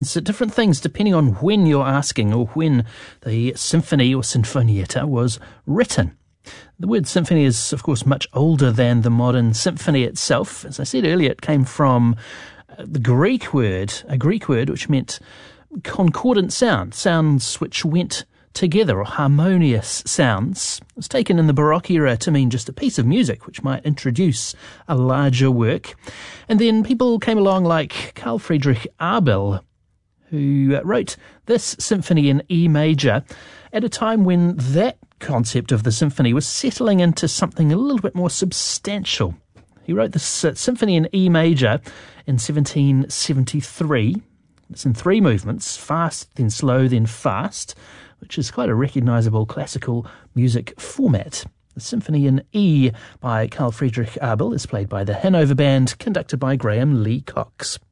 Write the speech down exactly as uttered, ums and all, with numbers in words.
So different things depending on when you're asking or when the symphony or sinfonietta was written. The word symphony is, of course, much older than the modern symphony itself. As I said earlier, it came from the Greek word, a Greek word which meant concordant sound, sounds which went together, or harmonious sounds. It was taken in the Baroque era to mean just a piece of music which might introduce a larger work. And then people came along like Carl Friedrich Abel, who wrote this symphony in E major at a time when that concept of the symphony was settling into something a little bit more substantial. He wrote this uh, symphony in E major in seventeen seventy-three. It's in three movements, fast, then slow, then fast, which is quite a recognisable classical music format. The Symphony in E by Carl Friedrich Abel is played by the Hanover Band, conducted by Graham Lee Cox.